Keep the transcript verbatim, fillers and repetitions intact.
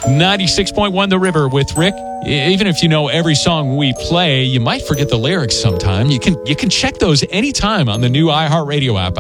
ninety-six point one The River with Rick. Even if you know every song we play, you might forget the lyrics sometime. You can you can check those anytime on the new iHeartRadio app.